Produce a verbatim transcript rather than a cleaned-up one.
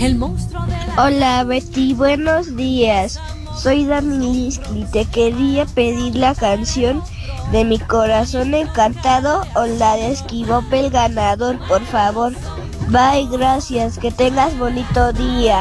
Hola Betty, buenos días. Soy Dani Liskli. Te quería pedir la canción de Mi Corazón Encantado o la de Esquivope el Ganador, por favor. Bye, gracias. Que tengas bonito día.